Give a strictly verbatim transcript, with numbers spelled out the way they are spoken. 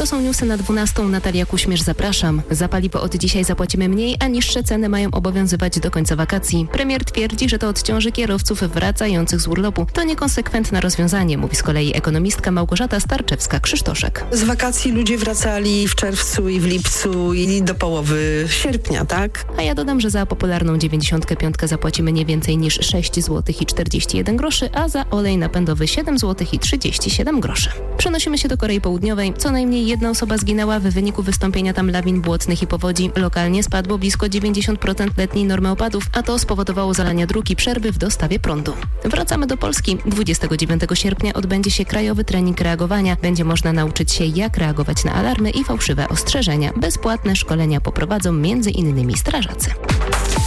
To są newsy na dwunastą. Natalia Kuśmierz, zapraszam. Za paliwo od dzisiaj zapłacimy mniej, a niższe ceny mają obowiązywać do końca wakacji. Premier twierdzi, że to odciąży kierowców wracających z urlopu. To niekonsekwentne rozwiązanie, mówi z kolei ekonomistka Małgorzata Starczewska-Krzysztoszek. Z wakacji ludzie wracali w czerwcu i w lipcu i do połowy sierpnia, tak? A ja dodam, że za popularną dziewięćdziesiątkę pięć zapłacimy nie więcej niż sześć złotych i czterdzieści jeden groszy, a za olej napędowy siedem złotych i trzydzieści siedem groszy. Przenosimy się do Korei Południowej. Co najmniej jedna osoba zginęła w wyniku wystąpienia tam lawin błotnych i powodzi. Lokalnie spadło blisko dziewięćdziesiąt procent letniej normy opadów, a to spowodowało zalania dróg i przerwy w dostawie prądu. Wracamy do Polski. dwudziestego dziewiątego sierpnia odbędzie się krajowy trening reagowania. Będzie można nauczyć się, jak reagować na alarmy i fałszywe ostrzeżenia. Bezpłatne szkolenia poprowadzą między innymi strażacy.